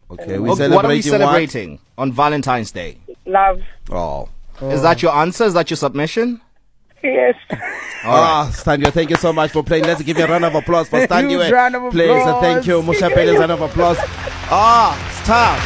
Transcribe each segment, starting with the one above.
Okay, what are we celebrating on Valentine's Day? Love. Oh. Is that your answer? Is that your submission? Yes. Stanley, thank you so much for playing. Let's give you a round of applause for Stanley. Huge round of Please, applause. thank you. Musha Pele, round of applause. Star.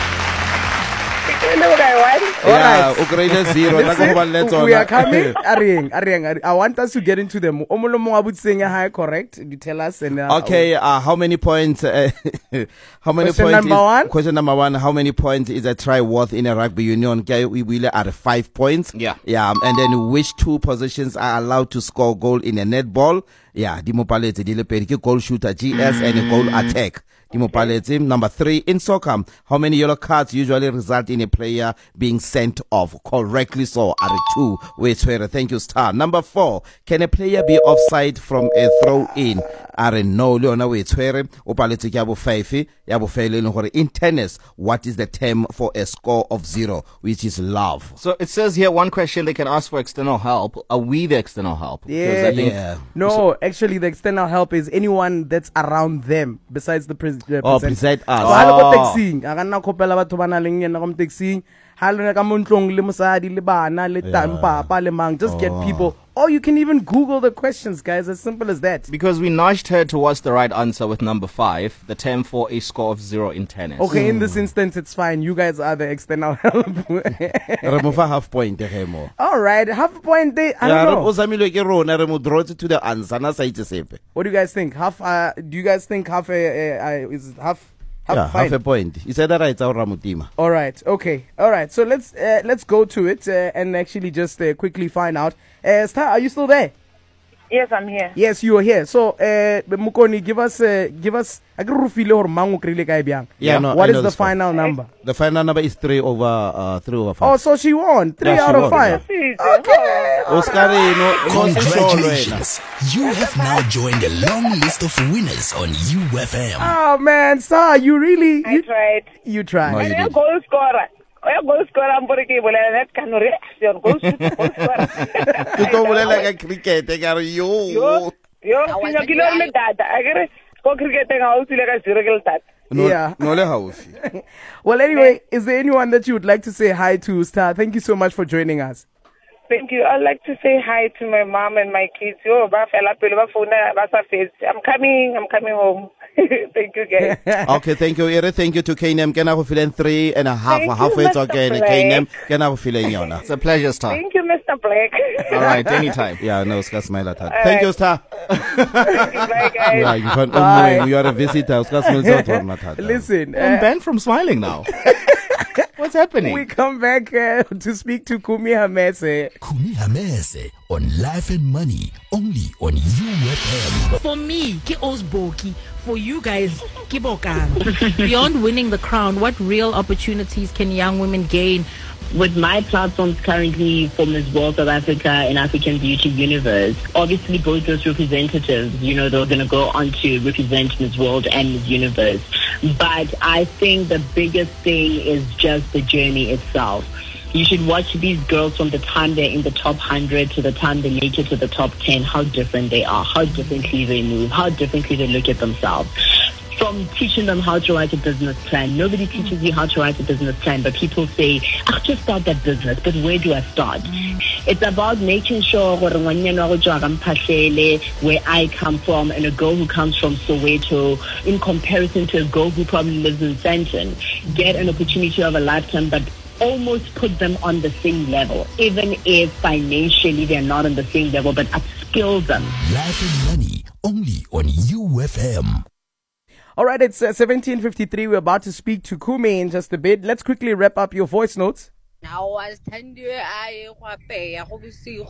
Yeah, Ukraine 0. We are coming. Arieng, I want us to get into them. High, correct? You tell us. And, okay, how many points? How many question points? Number one? Question number 1. How many points is a try worth in a rugby union? Okay, we will at 5 points. Yeah. And then which 2 positions are allowed to score goal in a netball? Yeah, Dimopalete, Dilepedi, goal shooter, GS, and a goal attack. Dimopalete. Number 3, in soccer, how many yellow cards usually result in a player being sent off? Correctly so, are 2. Wait, thank you, Star. Number 4, can a player be offside from a throw in? Are no, Leona, wait, Opalete, Yabo Faifi, Yabo Failin. In tennis, what is the term for a score of 0, which is love? So it says here, one question, they can ask for external help. Are we the external help? Yeah. No, actually, the external help is anyone that's around them besides the president. Beside us. Just get people. Or you can even Google the questions, guys. As simple as that. Because we nudged her towards the right answer with number 5, the term for a score of 0 in tennis. Okay, in this instance, it's fine. You guys are the external help. Remove a half point. All right, half a point. I don't know. To the answer. What do you guys think? Do you guys think half is half? Half a point. You said that right, Ramutima. All right. Okay. All right. So let's go to it and actually just quickly find out. Star, are you still there? Yes, I'm here. Yes, you are here. So, Mukoni, give us. What is the final number? The final number is 3 over 5. Oh, so she won 3 out of 5. Okay. Congratulations! You have now joined a long list of winners on UFM. Oh man, Sir, you really? I tried. You tried. No, you didn't. Goal scorer. Goal scorer. I'm going to give that kind of reaction. Goal shooter. Goal scorer. You don't want like a cricket. Yo, kilo data. I get it. Go cricketing house like a zero that. Yeah. No house. Well, anyway, is there anyone that you would like to say hi to, Star? Thank you so much for joining us. Thank you. I'd like to say hi to my mom and my kids. I'm coming home. Thank you, guys. Okay, thank you, Ere. Thank you to KNM. Can I have 3.5? Halfway to KNM. Can I have Yona? It's a pleasure, Star. Thank you, Mr. Black. All right, anytime. Yeah, no, smile at that. Thank you, Star. Bye, guys. Yeah, you can. You are a visitor. Listen, I'm banned from smiling now. What's happening? We come back to speak to Kumi Hamese. Kumi Hamese on Life and Money, only on UFM. For me, ke Osboki. For you guys, ke Bokang. Beyond winning the crown, what real opportunities can young women gain? With my platforms currently for Miss World South Africa and African Beauty Universe, obviously both those representatives, they're going to go on to represent Miss World and Miss Universe. But I think the biggest thing is just the journey itself. You should watch these girls from the time they're in the top 100 to the time they make it to the top 10, how different they are, how differently they move, how differently they look at themselves. From teaching them how to write a business plan. Nobody teaches you how to write a business plan, but people say, I'll just start that business, but where do I start? It's about making sure where I come from and a girl who comes from Soweto in comparison to a girl who probably lives in Sandton, get an opportunity of a lifetime, but almost put them on the same level, even if financially they're not on the same level, but upskill them. Life and Money, only on UFM. All right, it's 17:53. We're about to speak to Kumi in just a bit. Let's quickly wrap up your voice notes. Now I stand you I pay I hope you see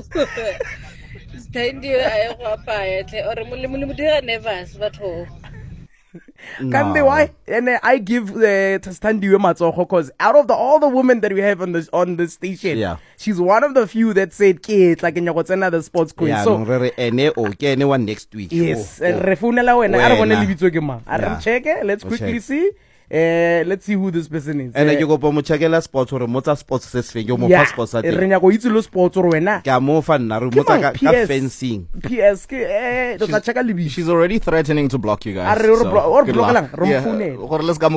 stand you I pay or mulimudia nervous but Can they why? And I give the Standiwe Matsogo because out of all the women that we have on this station, she's one of the few that said Kate like in the sports queen. Yeah, so anyone next week. Yes, refunela wena I don't want to leave it to ma. I check it. Let's quickly see. Let's see who this person is. And you go for mochakela sports or motor sports says you mo passport sa. Renya go itse lo sports or wena. Ka mo fa nna re motsa ka fencing. PS ke she's already threatening to block you guys. So,